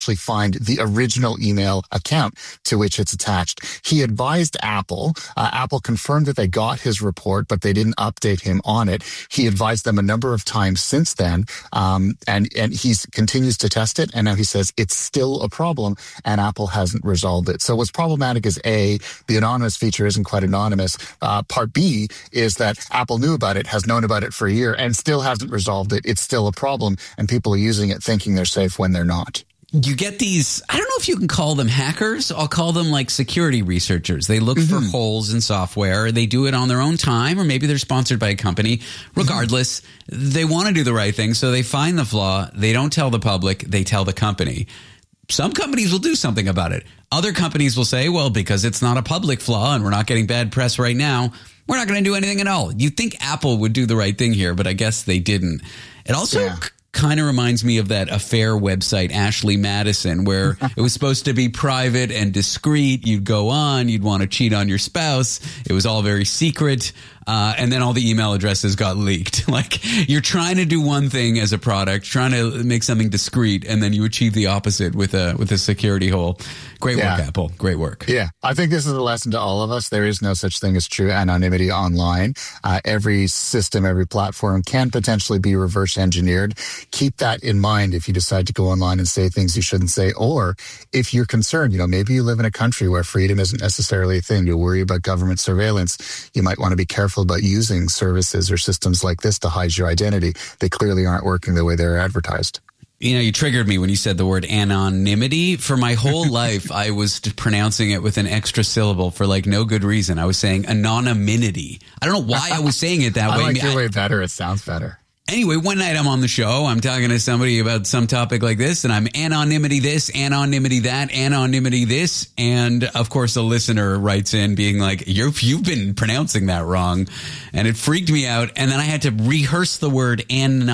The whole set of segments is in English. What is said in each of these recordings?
actually find the original email account to which it's attached. He advised Apple. Apple confirmed that they got his report, but they didn't update him on it. He advised them a number of times since then, and he continues to test it, and now he says it's still a problem, and Apple hasn't resolved it. So what's problematic is, A, the anonymous feature isn't quite anonymous. Part B is that Apple knew about it, has known about it for a year, and still hasn't resolved it. It's still a problem, and people are using it thinking they're safe when they're not. You get these, I don't know if you can call them hackers. I'll call them like security researchers. They look for holes in software. They do it on their own time, or maybe they're sponsored by a company. Regardless, they want to do the right thing. So they find the flaw. They don't tell the public. They tell the company. Some companies will do something about it. Other companies will say, well, because it's not a public flaw and we're not getting bad press right now, we're not going to do anything at all. You'd think Apple would do the right thing here, but I guess they didn't. It also kind of reminds me of that affair website, Ashley Madison, where it was supposed to be private and discreet. You'd go on, you'd want to cheat on your spouse. It was all very secret. And then all the email addresses got leaked. Like, you're trying to do one thing as a product, trying to make something discreet, and then you achieve the opposite with a security hole. Great work, Apple. Great work. Yeah. I think this is a lesson to all of us. There is no such thing as true anonymity online. Every system, every platform can potentially be reverse engineered. Keep that in mind if you decide to go online and say things you shouldn't say, or if you're concerned, maybe you live in a country where freedom isn't necessarily a thing. You worry about government surveillance. You might want to be careful about using services or systems like this to hide your identity. They clearly aren't working the way they're advertised. You triggered me when you said the word anonymity. For my whole life, I was pronouncing it with an extra syllable for no good reason. I was saying anonymity. I don't know why I was saying it that way. I like your way better. It sounds better. Anyway, one night I'm on the show. I'm talking to somebody about some topic like this, and I'm anonymity this, anonymity that, anonymity this. And, of course, a listener writes in being like, you've been pronouncing that wrong. And it freaked me out. And then I had to rehearse the word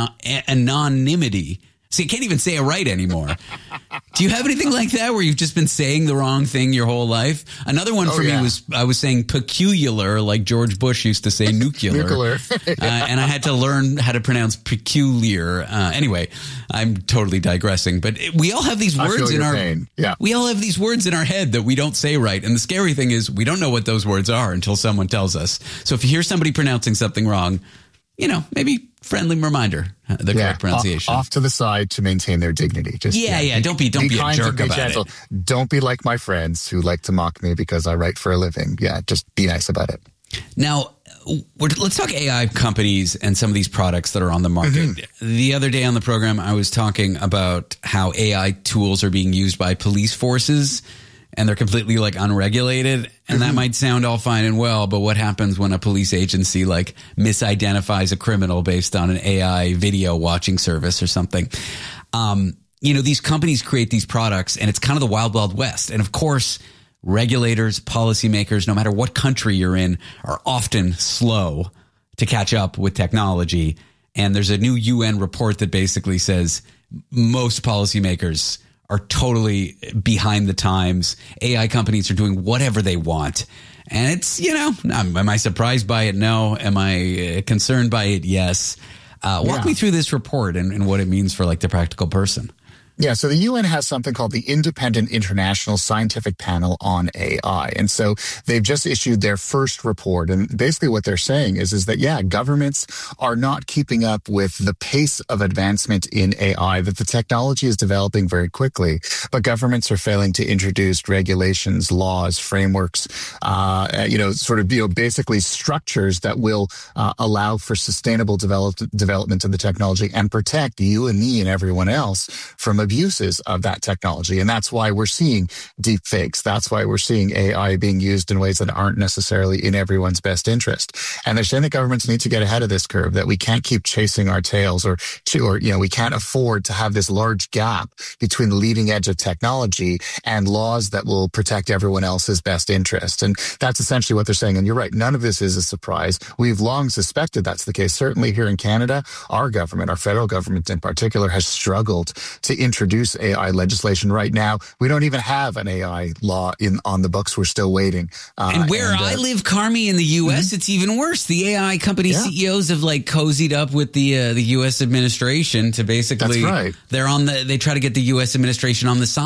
anonymity. See, I can't even say it right anymore. Do you have anything like that where you've just been saying the wrong thing your whole life? Another one for me was I was saying peculiar, like George Bush used to say nuclear. And I had to learn how to pronounce peculiar. Anyway, I'm totally digressing. But we all have these words in our we all have these words in our head that we don't say right. And the scary thing is we don't know what those words are until someone tells us. So if you hear somebody pronouncing something wrong, maybe friendly reminder, the correct pronunciation. Off to the side to maintain their dignity. Just Don't be a jerk about it. Don't be like my friends who like to mock me because I write for a living. Yeah, just be nice about it. Now, let's talk AI companies and some of these products that are on the market. The other day on the program, I was talking about how AI tools are being used by police forces, and they're completely unregulated. And that might sound all fine and well, but what happens when a police agency misidentifies a criminal based on an AI video watching service or something? These companies create these products, and it's kind of the wild, wild west. And of course, regulators, policymakers, no matter what country you're in, are often slow to catch up with technology. And there's a new UN report that basically says most policymakers are totally behind the times. AI companies are doing whatever they want. And it's, am I surprised by it? No. Am I concerned by it? Yes. Walk me through this report and what it means for the practical person. Yeah, so the UN has something called the Independent International Scientific Panel on AI. And so they've just issued their first report. And basically what they're saying is that, governments are not keeping up with the pace of advancement in AI, that the technology is developing very quickly, but governments are failing to introduce regulations, laws, frameworks, basically structures that will allow for sustainable development of the technology and protect you and me and everyone else from abuses of that technology. And that's why we're seeing deep fakes. That's why we're seeing AI being used in ways that aren't necessarily in everyone's best interest. And they're saying that governments need to get ahead of this curve, that we can't keep chasing our tails or we can't afford to have this large gap between the leading edge of technology and laws that will protect everyone else's best interest. And that's essentially what they're saying. And you're right. None of this is a surprise. We've long suspected that's the case. Certainly here in Canada, our government, our federal government in particular, has struggled to introduce introduce AI legislation right now. We don't even have an AI law on the books. We're still waiting. And where I live, Carmi, in the U.S., it's even worse. The AI company CEOs have like cozied up with the U.S. administration to basically, That's right. They try to get the U.S. administration on the side.